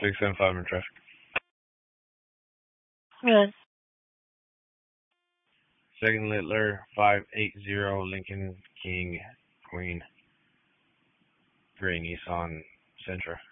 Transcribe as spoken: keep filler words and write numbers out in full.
six seven five in traffic. Yeah. Second Littler, five eight zero, Lincoln, King, Queen, Gray Nissan, Sentra.